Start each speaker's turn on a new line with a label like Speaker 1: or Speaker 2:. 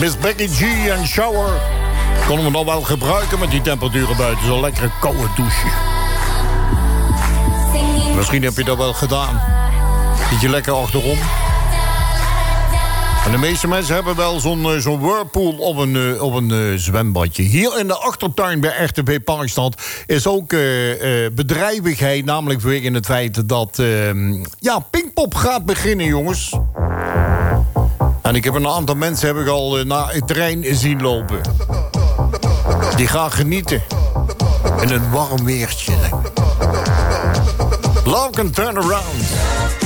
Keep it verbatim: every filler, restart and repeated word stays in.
Speaker 1: Miss Becky G en Shower. Konden we nog wel gebruiken met die temperaturen buiten. Zo'n lekkere koude douche. Misschien heb je dat wel gedaan. Zit je lekker achterom. En de meeste mensen hebben wel zo'n uh, zo'n whirlpool op een, uh, op een uh, zwembadje. Hier in de achtertuin bij R T B Parkstad is ook uh, uh, bedrijvigheid. Namelijk vanwege het feit dat uh, ja, Pinkpop gaat beginnen, jongens. En ik heb een aantal mensen heb ik al uh, naar het terrein zien lopen. Die gaan genieten. In een warm weertje. Love can turn around.